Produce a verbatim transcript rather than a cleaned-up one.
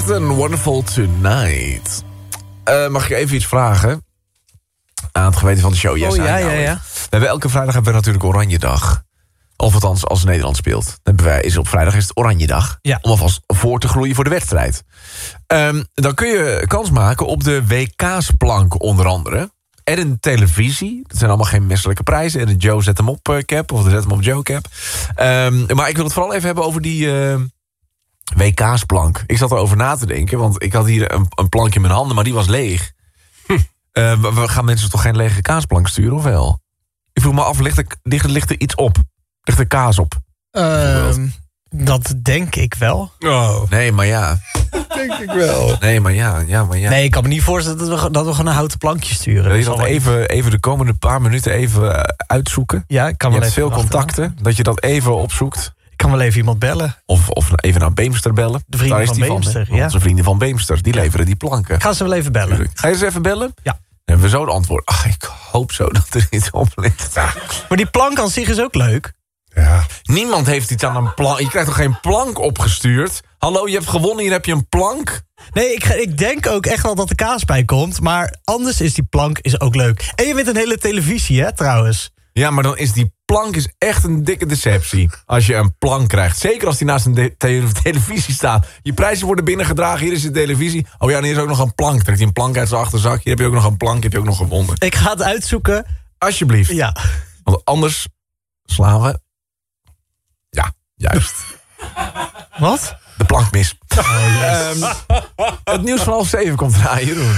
Clapton, Wonderful Tonight. Uh, mag ik even iets vragen? Aan het geweten van de show. Yes, oh ja, ja, ja. We hebben elke vrijdag hebben we natuurlijk Oranjedag. Of althans, als Nederland speelt. Dan hebben wij, is op vrijdag is het Oranjedag. Ja. Om alvast voor te groeien voor de wedstrijd. Um, dan kun je kans maken op de W K'splank onder andere. En een televisie. Dat zijn allemaal geen menselijke prijzen. En een Joe zet hem op uh, cap. Of de zet hem op Joe cap. Um, maar ik wil het vooral even hebben over die uh, W K'splank. Ik zat erover na te denken. Want ik had hier een, een plank in mijn handen. Maar die was leeg. Hm. Uh, we gaan mensen toch geen lege kaasplank sturen, of wel? Ik vroeg me af, ligt er, ligt, ligt er iets op? Ligt er kaas op? Uh, dat denk ik wel. Oh. Nee, maar ja. Dat denk ik wel. Nee, maar ja, ja, maar ja. Nee, ik kan me niet voorstellen dat we, dat we gewoon een houten plankje sturen. Wil je dat even, even de komende paar minuten even uitzoeken? Ja, ik kan je wel hebt even veel contacten, wachten. Dat je dat even opzoekt. Ik kan wel even iemand bellen. Of, of even naar Beemster bellen. De vrienden Daar is van die Beemster, van, ja. Onze vrienden van Beemster, die leveren die planken. Ik ga ze wel even bellen. Tuurlijk. Ga je ze even bellen? Ja. Dan hebben we zo de antwoord. Ach, ik hoop zo dat er iets op ligt. Maar die plank aan zich is ook leuk. Ja. Niemand heeft iets aan een plank. Je krijgt toch geen plank opgestuurd? Hallo, je hebt gewonnen, hier heb je een plank? Nee, ik, ik denk ook echt wel dat de kaas bij komt. Maar anders is die plank is ook leuk. En je wint een hele televisie, hè, trouwens. Ja, maar dan is die plank is echt een dikke deceptie. Als je een plank krijgt. Zeker als die naast een de- te- televisie staat. Je prijzen worden binnengedragen, hier is de televisie. Oh ja, en hier is ook nog een plank. Trekt hij een plank uit zijn achterzak. Hier heb je ook nog een plank, heb je ook nog gewonnen. Ik ga het uitzoeken. Alsjeblieft. Ja. Want anders slaan we... Ja, juist. Wat? De plank mis. Oh, yes. um, het nieuws van half zeven komt eraan, Jeroen.